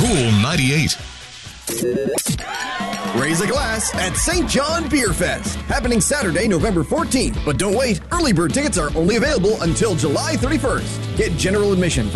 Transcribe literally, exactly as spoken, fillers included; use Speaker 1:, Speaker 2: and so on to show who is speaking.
Speaker 1: Cool ninety-eight.
Speaker 2: Raise a glass at Saint John Beer Fest, happening Saturday, November fourteenth. But don't wait, early bird tickets are only available until July thirty-first. Get general admission